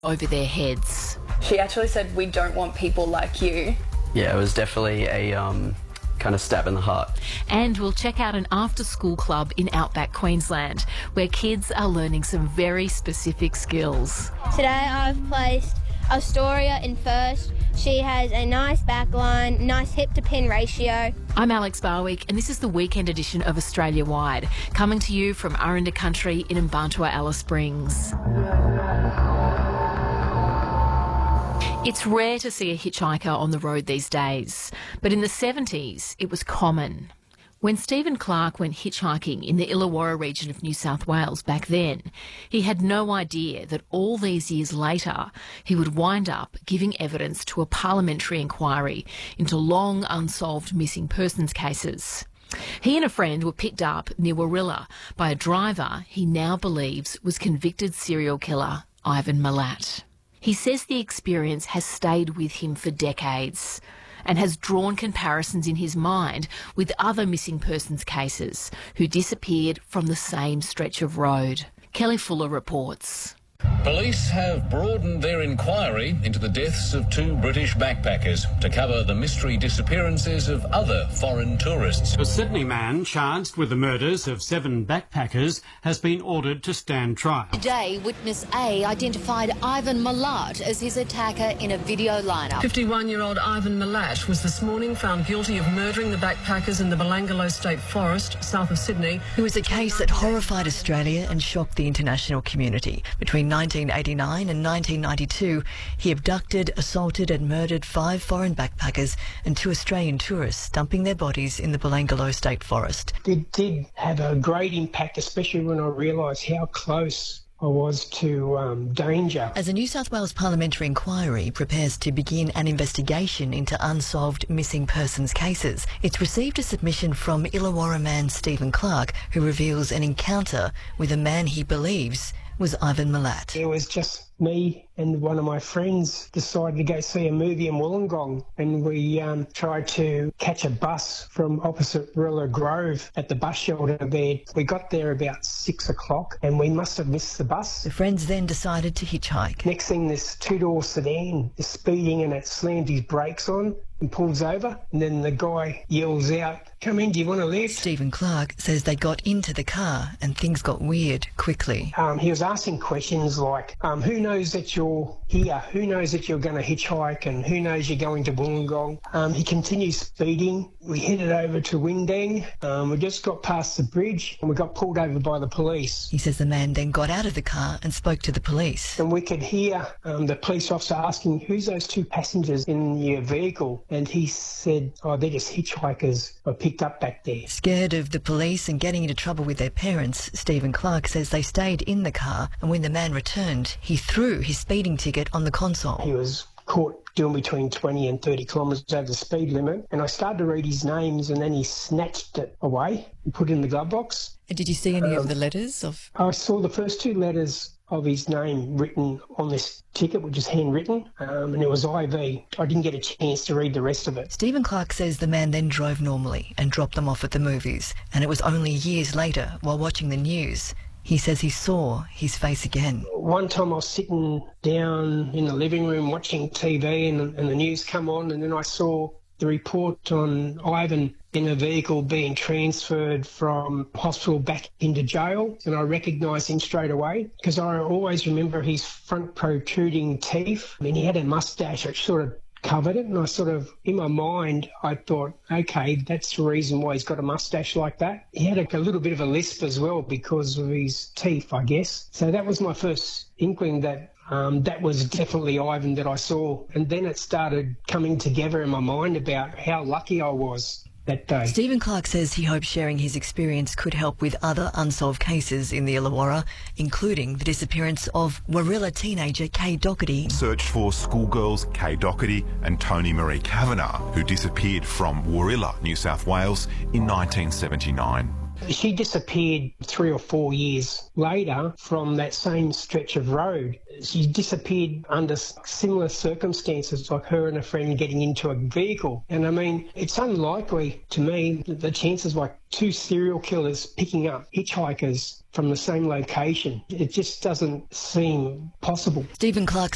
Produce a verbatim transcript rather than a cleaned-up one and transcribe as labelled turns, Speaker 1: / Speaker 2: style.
Speaker 1: over their heads.
Speaker 2: She actually said, "We don't want people like you."
Speaker 3: Yeah, it was definitely a um, kind of stab in the heart.
Speaker 1: And we'll check out an after-school club in outback Queensland where kids are learning some very specific skills.
Speaker 4: Today I've placed Astoria in first. She has a nice back line, nice hip to pin ratio.
Speaker 1: I'm Alex Barwick and this is the weekend edition of Australia Wide, coming to you from Aranda Country in Mbantua, Alice Springs. It's rare to see a hitchhiker on the road these days, but in the seventies it was common. When Stephen Clark went hitchhiking in the Illawarra region of New South Wales back then, he had no idea that all these years later he would wind up giving evidence to a parliamentary inquiry into long unsolved missing persons cases. He and a friend were picked up near Warilla by a driver he now believes was convicted serial killer Ivan Milat. He says the experience has stayed with him for decades and has drawn comparisons in his mind with other missing persons cases who disappeared from the same stretch of road. Kelly Fuller reports.
Speaker 5: Police have broadened their inquiry into the deaths of two British backpackers to cover the mystery disappearances of other foreign tourists.
Speaker 6: A Sydney man charged with the murders of seven backpackers has been ordered to stand trial.
Speaker 7: Today, witness A identified Ivan Milat as his attacker in a video lineup.
Speaker 8: fifty-one-year-old Ivan Milat was this morning found guilty of murdering the backpackers in the Belangolo State Forest, south of Sydney.
Speaker 9: It was a case that horrified Australia and shocked the international community. Between nineteen eighty-nine and nineteen ninety-two, he abducted, assaulted and murdered five foreign backpackers and two Australian tourists, dumping their bodies in the Belangolo State Forest.
Speaker 10: It did have a great impact, especially when I realised how close I was to um, danger.
Speaker 9: As a New South Wales parliamentary inquiry prepares to begin an investigation into unsolved missing persons cases, it's received a submission from Illawarra man Stephen Clark, who reveals an encounter with a man he believes was Ivan Milat.
Speaker 10: It was just me and one of my friends decided to go see a movie in Wollongong, and we um, tried to catch a bus from opposite Rilla Grove at the bus shelter there. We got there about six o'clock and we must have missed the bus.
Speaker 9: The friends then decided to hitchhike.
Speaker 10: Next thing, this two-door sedan is speeding and it slams his brakes on and pulls over, and then the guy yells out, "Come in, do you want to lift?"
Speaker 9: Stephen Clark says they got into the car and things got weird quickly.
Speaker 10: Um, he was asking questions like, um, who knows that you're here? Who knows that you're going to hitchhike? And who knows you're going to Wollongong? Um, he continues speeding. We headed over to Windang. Um, we just got past the bridge and we got pulled over by the police.
Speaker 9: He says the man then got out of the car and spoke to the police.
Speaker 10: And we could hear um, the police officer asking, "Who's those two passengers in your vehicle?" And he said, "Oh, they're just hitchhikers I picked up back there."
Speaker 9: Scared of the police and getting into trouble with their parents, Stephen Clark says they stayed in the car, and when the man returned, he threw his speeding ticket on the console.
Speaker 10: He was caught doing between twenty and thirty kilometres over the speed limit, and I started to read his names, and then he snatched it away and put it in the glove box.
Speaker 9: And did you see any
Speaker 10: um,
Speaker 9: of the letters? of?
Speaker 10: I saw the first two letters of his name written on this ticket, which is handwritten, um, and it was I V. I didn't get a chance to read the rest of it.
Speaker 9: Stephen Clark says the man then drove normally and dropped them off at the movies, and it was only years later, while watching the news, he says he saw his face again.
Speaker 10: One time I was sitting down in the living room watching T V and, and the news come on, and then I saw the report on Ivan in a vehicle being transferred from hospital back into jail, and I recognised him straight away because I always remember his front protruding teeth. I mean, he had a moustache that sort of covered it, and I sort of, in my mind, I thought, okay, that's the reason why he's got a moustache like that. He had a, a little bit of a lisp as well because of his teeth, I guess. So that was my first inkling that Um, that was definitely Ivan that I saw. And then it started coming together in my mind about how lucky I was that day.
Speaker 9: Stephen Clark says he hopes sharing his experience could help with other unsolved cases in the Illawarra, including the disappearance of Warilla teenager Kay Doherty.
Speaker 11: Searched for schoolgirls Kay Doherty and Tony Marie Kavanagh, who disappeared from Warilla, New South Wales in nineteen seventy-nine.
Speaker 10: She disappeared three or four years later from that same stretch of road. She disappeared under similar circumstances, like her and a friend getting into a vehicle. And I mean, it's unlikely to me that the chances like two serial killers picking up hitchhikers from the same location, it just doesn't seem possible.
Speaker 9: Stephen Clark